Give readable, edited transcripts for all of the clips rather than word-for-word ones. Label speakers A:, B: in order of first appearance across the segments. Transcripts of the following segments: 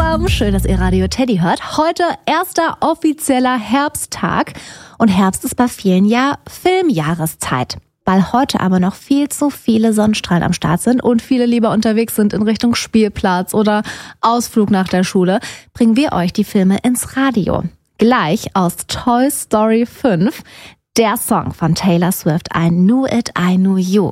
A: Schön, dass ihr Radio Teddy hört. Heute erster offizieller Herbsttag. Und Herbst ist bei vielen ja Filmjahreszeit. Weil heute aber noch viel zu viele Sonnenstrahlen am Start sind und viele lieber unterwegs sind in Richtung Spielplatz oder Ausflug nach der Schule, bringen wir euch die Filme ins Radio. Gleich aus Toy Story 5, der Song von Taylor Swift, I Knew It, I Knew You.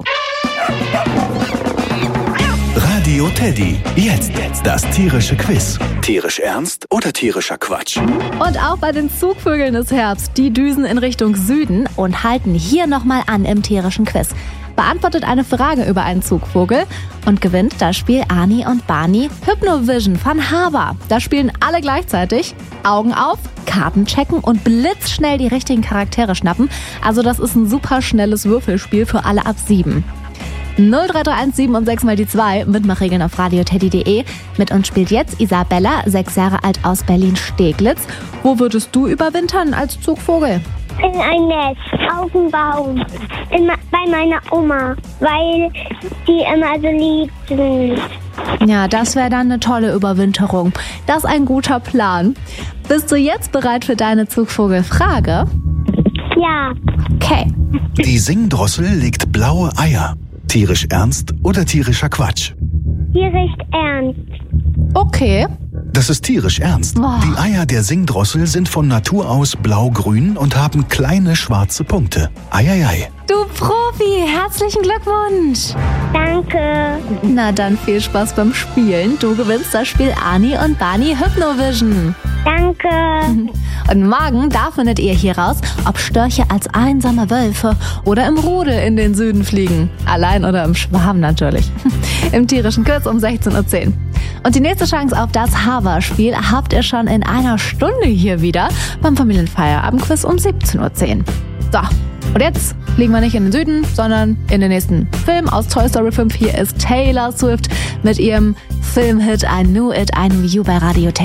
B: Radio Teddy, jetzt das tierische Quiz. Tierisch ernst oder tierischer Quatsch?
A: Und auch bei den Zugvögeln ist Herbst. Die düsen in Richtung Süden und halten hier nochmal an im tierischen Quiz. Beantwortet eine Frage über einen Zugvogel und gewinnt das Spiel Ani und Barney Hypnovision von Haber. Da spielen alle gleichzeitig. Augen auf, Karten checken und blitzschnell die richtigen Charaktere schnappen. Also das ist ein super schnelles Würfelspiel für alle ab 7. 0331 7 und 6 mal die 2, Mitmachregeln auf radioteddy.de. Mit uns spielt jetzt Isabella, 6 Jahre alt aus Berlin-Steglitz. Wo würdest du überwintern als Zugvogel?
C: In ein Nest, auf dem Baum, bei meiner Oma, weil die immer so lieb sind.
A: Ja, das wäre dann eine tolle Überwinterung. Das ist ein guter Plan. Bist du jetzt bereit für deine Zugvogelfrage?
C: Ja.
A: Okay.
B: Die Singdrossel legt blaue Eier. Tierisch ernst oder tierischer Quatsch?
C: Tierisch ernst.
A: Okay.
B: Das ist tierisch ernst.
A: Boah.
B: Die Eier der Singdrossel sind von Natur aus blau-grün und haben kleine schwarze Punkte. Eieiei.
A: Du Profi, herzlichen Glückwunsch.
C: Danke.
A: Na dann viel Spaß beim Spielen. Du gewinnst das Spiel Ani und Barney Hypnovision.
C: Danke.
A: Und morgen, da findet ihr hier raus, ob Störche als einsame Wölfe oder im Rudel in den Süden fliegen. Allein oder im Schwarm natürlich. Im tierischen Quiz um 16:10 Uhr. Und die nächste Chance auf das Haber-Spiel habt ihr schon in einer Stunde hier wieder beim Familienfeierabendquiz um 17:10 Uhr. So, und jetzt fliegen wir nicht in den Süden, sondern in den nächsten Film aus Toy Story 5. Hier ist Taylor Swift mit ihrem Filmhit I Knew It, I Knew You bei Radio Teddy.